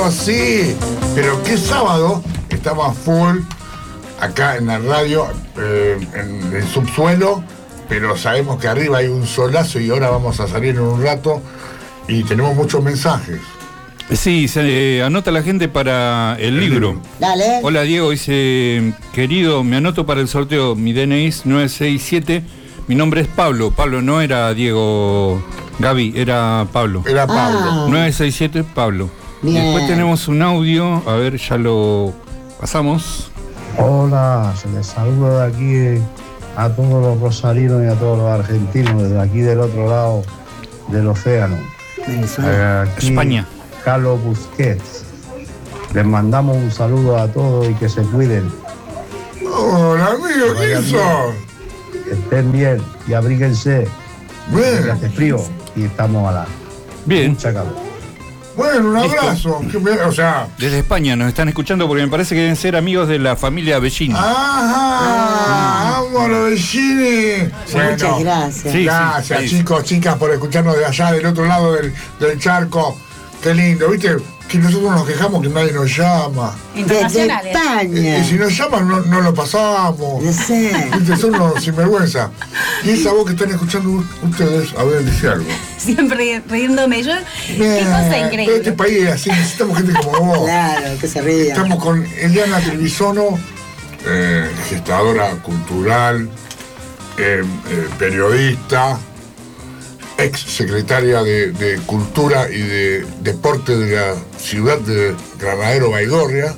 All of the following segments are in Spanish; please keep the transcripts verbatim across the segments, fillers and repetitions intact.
Sí, pero qué sábado estamos full acá en la radio, eh, en el subsuelo, pero sabemos que arriba hay un solazo y ahora vamos a salir en un rato y tenemos muchos mensajes. Sí, se eh, anota la gente para el libro. Dale. Hola Diego, dice, querido, me anoto para el sorteo, mi D N I es nueve seis siete, mi nombre es Pablo. Pablo no era Diego Gaby, era Pablo. Era Pablo. Ah. nueve seis siete Pablo. Bien. Después tenemos un audio, a ver, ya lo pasamos. Hola, se les saluda de aquí a todos los rosarinos y a todos los argentinos, desde aquí del otro lado del océano. Eh, aquí, España. Carlos Busquets. Les mandamos un saludo a todos y que se cuiden. Hola amigo, ¿quién sos? Que estén bien y abríguense. Bien. Que hace frío y estamos a la Bien. mucha calor. Bueno, un abrazo. Que me- o sea, Desde España nos están escuchando porque me parece que deben ser amigos de la familia Bellini. ajá, vamos a los vecinos. Muchas gracias. Sí, Gracias, sí, sí. chicos, chicas, por escucharnos de allá, del otro lado del, del charco. Qué lindo, ¿viste? Que nosotros nos quejamos que nadie nos llama. Desde Internacionales. España. Y si nos llaman, no, no lo pasamos. No sé. ¿Viste? Son unos sinvergüenza. Y esa voz que están escuchando u- ustedes, a ver, dice algo. Siempre riéndome yo. Qué cosa Pero increíble. este país es así, necesitamos gente como vos. Claro, que se ría. Estamos con Eliana Trevisono, eh, gestadora cultural, eh, eh, periodista, ex secretaria de, de Cultura y de Deporte de la ciudad de Granadero Baigorria.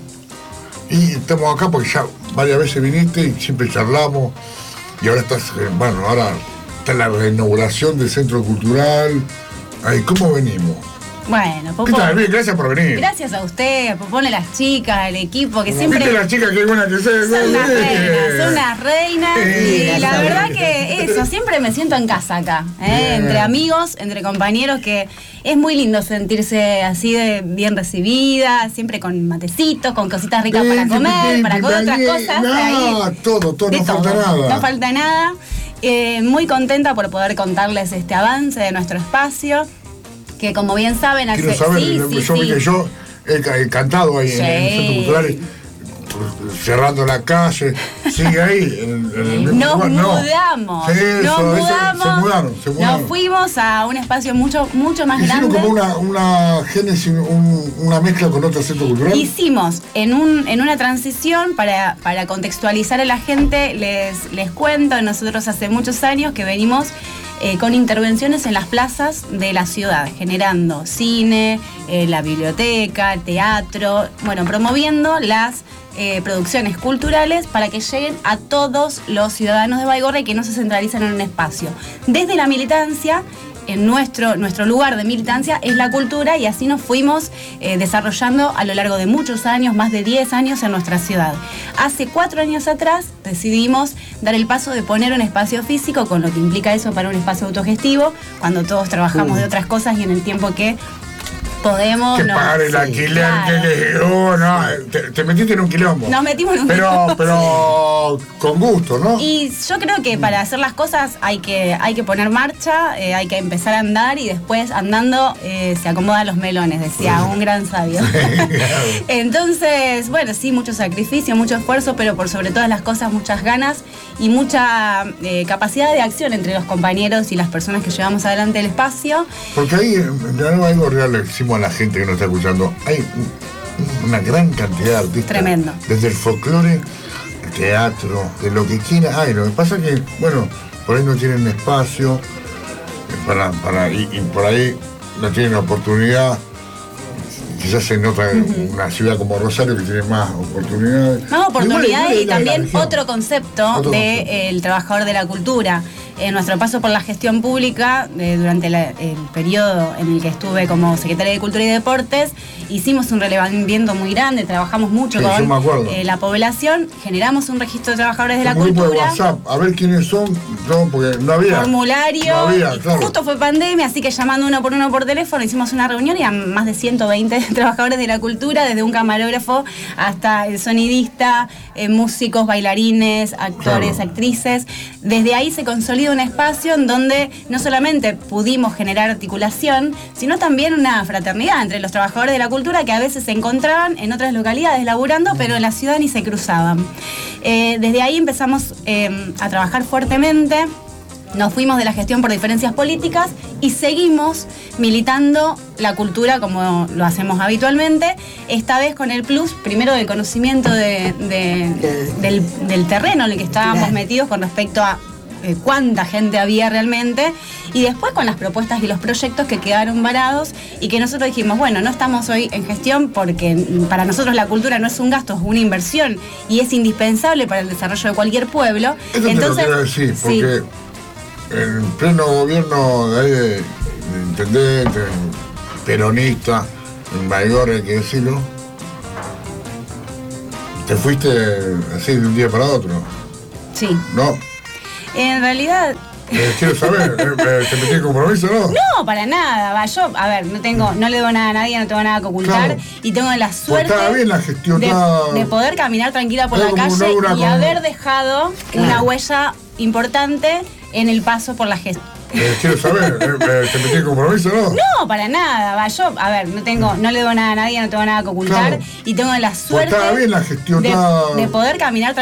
Y estamos acá porque ya varias veces viniste y siempre charlamos. Y ahora estás, eh, bueno, ahora está la reinauguración del Centro Cultural. Ay, ¿cómo venimos? Bueno, ¿Qué Popó. tal? Bien, gracias por venir. Gracias a usted, a Popón, a las chicas, al equipo, que siempre ¿Viste la chica que buena que se son unas reinas, son unas reinas. Eh, Y la gracias. verdad que eso, siempre me siento en casa acá, ¿eh? Bien. Entre amigos, entre compañeros, que es muy lindo sentirse así de bien recibida, siempre con matecitos, con cositas ricas para comer, para comer otras cosas. No, ahí. todo, todo, De no falta todo, nada. No falta nada. Eh, muy contenta por poder contarles este avance de nuestro espacio, que como bien saben, hace... Quiero saber, sí, yo, sí, yo, sí. que yo he, ca- he cantado ahí en, en el Centro Sí. Cultural, eh, cerrando la calle, sigue ahí. En, en el mismo Nos lugar, no. mudamos, Sí, eso, nos eso, mudamos, se mudaron, se mudaron. nos fuimos a un espacio mucho, mucho más Hicieron grande. como una, una génesis, un- una mezcla con otro centro cultural. Hicimos en un en una transición para, para contextualizar a la gente, les, les cuento, nosotros hace muchos años que venimos eh, con intervenciones en las plazas de la ciudad, generando cine, eh, la biblioteca, teatro, bueno, promoviendo las eh, producciones culturales para que lleguen a todos los ciudadanos de Baigorria y que no se centralicen en un espacio. Desde la militancia, en nuestro, nuestro lugar de militancia es la cultura y así nos fuimos eh, desarrollando a lo largo de muchos años, más de diez años en nuestra ciudad. Hace cuatro años atrás decidimos dar el paso de poner un espacio físico, con lo que implica eso para un espacio autogestivo, cuando todos trabajamos de otras cosas y en el tiempo que podemos... Que no, pagar el sí, alquiler, claro. que le- oh, no, te, te metiste en un quilombo. Nos metimos en un pero, quilombo, pero con gusto, ¿no? Y yo creo que para hacer las cosas hay que, hay que poner marcha, eh, hay que empezar a andar y después andando eh, se acomodan los melones, decía un gran sabio. Entonces, bueno, sí, mucho sacrificio, mucho esfuerzo, pero por sobre todas las cosas muchas ganas y mucha eh, capacidad de acción entre los compañeros y las personas que llevamos adelante el espacio. Porque ahí en Granadero Baigorria le decimos a la gente que nos está escuchando, hay un- una gran cantidad de artistas. Tremendo. Desde el folclore, el teatro, de lo que quiera. Ay, lo que pasa es que, bueno, por ahí no tienen espacio, eh, para, para, y, y por ahí no tienen oportunidad. Quizás en otra, una ciudad como Rosario que tiene más oportunidades. Más oportunidades Igual- igual y es la también región. otro concepto Otro del concepto. trabajador de la cultura. En nuestro paso por la gestión pública, eh, durante la- el periodo en el que estuve como secretaria de Cultura y Deportes, hicimos un relevamiento muy grande, trabajamos mucho Sí, yo me con acuerdo. eh, la población, generamos un registro de trabajadores de la Un grupo de cultura. WhatsApp, a ver quiénes son, no, porque no había. Formulario, No había, y claro. justo fue pandemia, así que llamando uno por uno por teléfono hicimos una reunión y a más de ciento veinte trabajadores de la cultura, desde un camarógrafo hasta el sonidista, eh, músicos, bailarines, actores, Claro. actrices. Desde ahí se consolida un espacio en donde no solamente pudimos generar articulación, sino también una fraternidad entre los trabajadores de la cultura que a veces se encontraban en otras localidades laburando, pero en la ciudad ni se cruzaban. Eh, desde ahí empezamos eh, a trabajar fuertemente. Nos fuimos de la gestión por diferencias políticas y seguimos militando la cultura como lo hacemos habitualmente, esta vez con el plus, primero del conocimiento de, de, del, del terreno en el que estábamos metidos con respecto a eh, cuánta gente había realmente, y después con las propuestas y los proyectos que quedaron varados y que nosotros dijimos, bueno, no estamos hoy en gestión porque para nosotros la cultura no es un gasto, es una inversión y es indispensable para el desarrollo de cualquier pueblo. Eso Entonces, te lo quiero decir, porque... Sí. En pleno gobierno de, ahí de, de intendente, peronista, en Baigorra, hay que decirlo, te fuiste así de un día para otro. Sí. ¿No? En realidad... Eh, quiero saber, eh, ¿te metí en compromiso, no? No, para nada. Va, yo, a ver, no tengo, no le debo nada a nadie, no tengo nada que ocultar. Claro. Y tengo la suerte pues estaba bien la gestión, de, estaba... de poder caminar tranquila por la calle y con... haber dejado claro. una huella importante en el paso por la gestión. Eh, quiero saber, eh, ¿te metí en compromiso, no? No, para nada. Va, yo, a ver, no tengo, no le debo nada a nadie, no tengo nada que ocultar. Claro. Y tengo la suerte pues estaba bien la gestión, de, estaba... de poder caminar tranquila